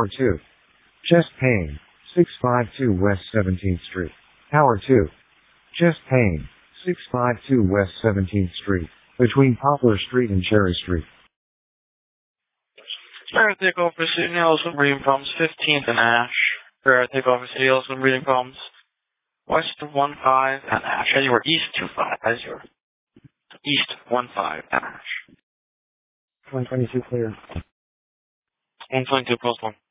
Tower 2. Chest pain. 652 West 17th Street. Tower 2. Chest pain. 652 West 17th Street. Between Poplar Street and Cherry Street. Air takeoff for City Nelson, breathing problems, 15th and Ash. Air takeoff for City Nelson, breathing problems, west of 15 and Ash. As you were east 25, as you were east 15 and Ash. 122 clear. 122 post 1.